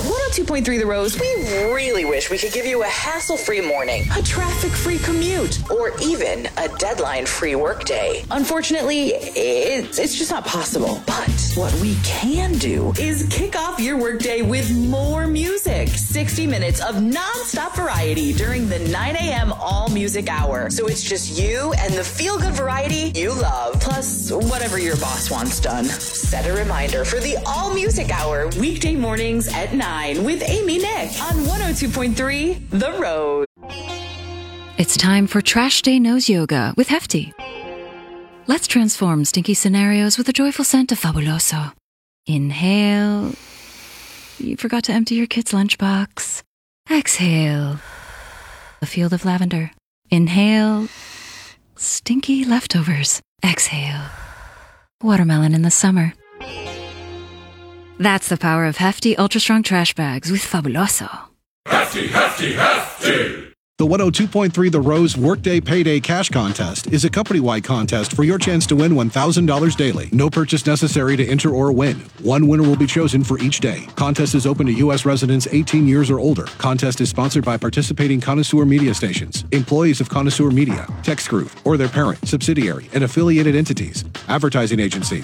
At 102.3 The Rose, we really wish we could give you a hassle-free morning, a traffic-free commute, or even a deadline-free workday. Unfortunately, it's just not possible. But what we can do is kick off your workday with more music. 60 minutes of non-stop variety during the 9 a.m. all-music hour. So it's just you and the feel-good variety you love, plus whatever your boss wants done. Set a reminder for the all-music hour, weekday mornings at 9 with Amy Nick on 102.3 The Road. It's time for Trash Day Nose Yoga with Hefty. Let's transform stinky scenarios with a joyful scent of Fabuloso. Inhale. You forgot to empty your kid's lunchbox. Exhale. A field of lavender. Inhale. Stinky leftovers. Exhale. Watermelon in the summer. That's the power of Hefty Ultra Strong Trash Bags with Fabuloso. Hefty, hefty, hefty! The 102.3 The Rose Workday Payday Cash Contest is a company-wide contest for your chance to win $1,000 daily. No purchase necessary to enter or win. One winner will be chosen for each day. Contest is open to U.S. residents 18 years or older. Contest is sponsored by participating Connoisseur media stations, employees of Connoisseur Media, Text Group, or their parent, subsidiary, and affiliated entities, advertising agency,